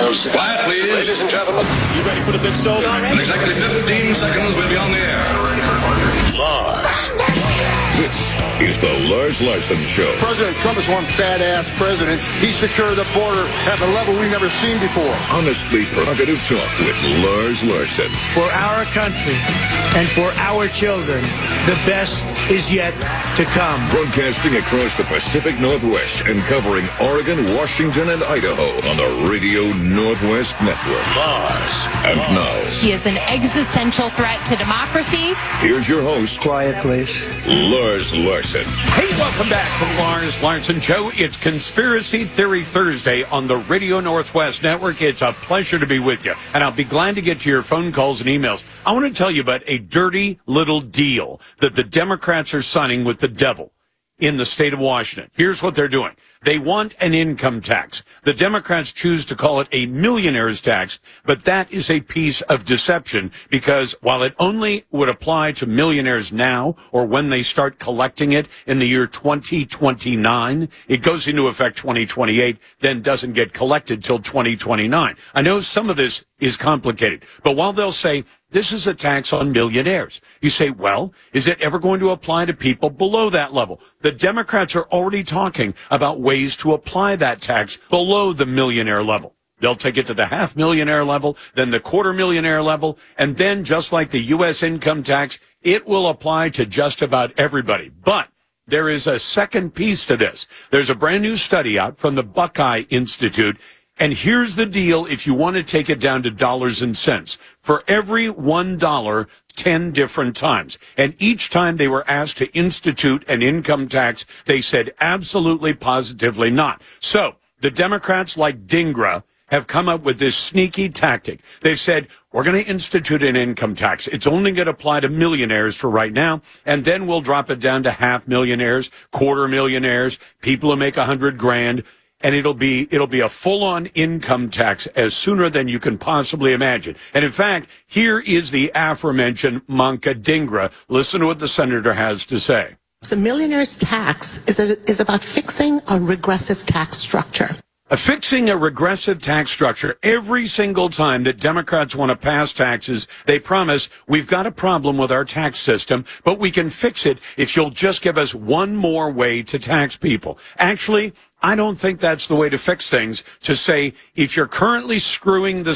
Quiet, please. Ladies and gentlemen. You ready for the big show? In exactly 15 seconds, we'll be on the air. Lars. This is the Lars Larson Show. President Trump is one badass president. He secured the border at the level we've never seen before. Honestly provocative talk with Lars Larson. For our country and for our children, the best is yet to come. Broadcasting across the Pacific Northwest and covering Oregon, Washington, and Idaho on the Radio Northwest Network. Lars. And now, He is an existential threat to democracy. here's your host, Quiet, please. Lars Larson. Hey, welcome back to the Lars Larson Show. It's Conspiracy Theory Thursday on the Radio Northwest Network. It's a pleasure to be with you, and I'll be glad to get to your phone calls and emails. I want to tell you about a dirty little deal that the Democrats are signing with the devil in the state of Washington. Here's what they're doing. They want an income tax. The Democrats choose to call it a millionaire's tax, but that is a piece of deception because while it only would apply to millionaires now or when they start collecting it in the year 2029, it goes into effect 2028, then doesn't get collected till 2029. I know some of this is complicated, but while they'll say this is a tax on millionaires, you say, well, is it ever going to apply to people below that level? The Democrats are already talking about ways to apply that tax below the millionaire level. They'll take it to the half-millionaire level, then the quarter-millionaire level, and then, just like the U.S. income tax, it will apply to just about everybody. But there is a second piece to this. There's a brand new study out from the Buckeye Institute. And here's the deal if you want to take it down to dollars and cents. For every $1, 10 different times. And each time they were asked to institute an income tax, they said absolutely, positively not. So the Democrats, like Dingra, have come up with this sneaky tactic. They've said, we're going to institute an income tax. It's only going to apply to millionaires for right now, and then we'll drop it down to half millionaires, quarter millionaires, people who make $100,000. And it'll be a full-on income tax as sooner than you can possibly imagine. And in fact, here is the aforementioned Manka Dingra. Listen to what the senator has to say. The millionaire's tax is about fixing a regressive tax structure. Fixing a regressive tax structure. Every single time that Democrats want to pass taxes, they promise we've got a problem with our tax system, but we can fix it if you'll just give us one more way to tax people. Actually, I don't think that's the way to fix things, to say if you're currently screwing the